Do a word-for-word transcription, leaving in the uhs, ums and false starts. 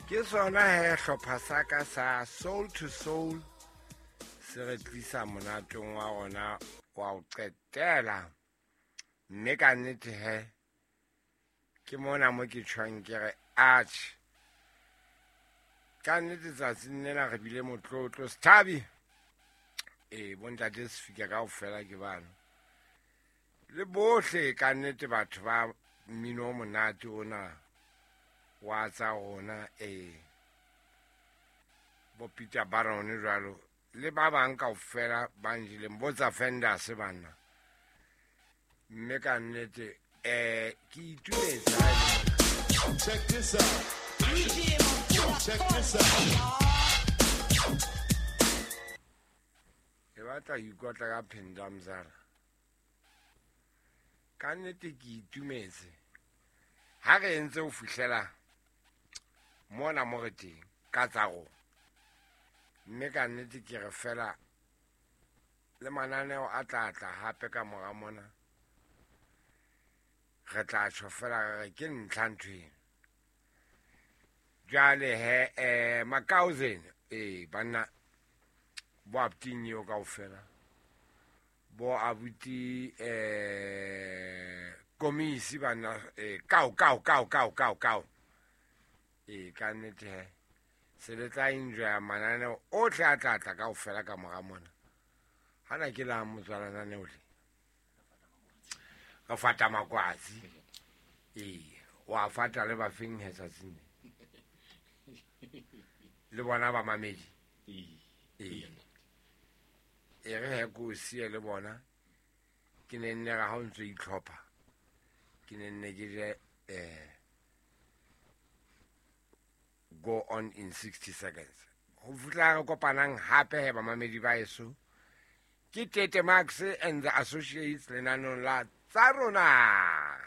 ke sona he hlopha sa ka sa Soul to Soul se re tlisa monatong wa ona wa o qetela mme ka nnete he ke mona mo ke tshwang ke re arch ka nnete tsatsing lena re bile motlotlo Sithabi e bontate se fika kaofela ke bana le bohle ka nnete batho ba mmino monate ona wa tsa rona e bo Peter Baron jwalo le ba bang kaofela ba njileng bo tsa Fenders bana mme ka nnete eh ke itumetse Check this out. Check this out. e batla ikotla ka phenda mzala ka nnete ke itumetse ha re entse o fihlela mona mo re teng ka tsa go mme ka nnete ke re fela le mananeo a tla tla hape ka mora mona re tla tšho fela re ke ntlha nthweng jale he eh Makauzen eh bana bo apting yo kaofela bo abuti eh komisi bana eh kau kau kau kau kau kau e ka nnete he se le tla enjoya mananeo o tla tla tla kaofela ka mora mona hana ke la motswalana ne ole ka fata makwatsi e wa fata le ba feng he tsatsing le bona ba mamedi e e re he go sie le bona ke ne nne ga ho ntse itlhopha ke ne nne ke je eh go on in sixty seconds ho futla re kopanang hape he ba mamedi ba eso ke Tete Max and the Associates lenanong la tsa rona.